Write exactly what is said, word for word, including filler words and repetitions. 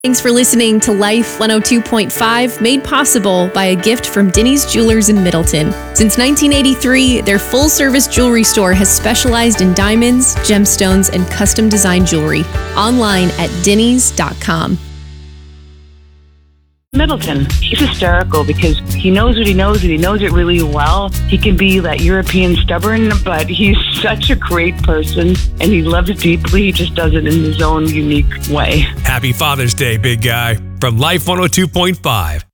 Thanks for listening to Life one oh two point five, made possible by a gift from Denny's Jewelers in Middleton. Since nineteen eighty-three, their full-service jewelry store has specialized in diamonds, gemstones, and custom-designed jewelry. Online at dennys dot com. Middleton. He's hysterical because he knows what he knows and he knows it really well. He can be that European stubborn, but he's such a great person and he loves deeply. He just does it in his own unique way. Happy Father's Day, big guy. From Life one oh two point five.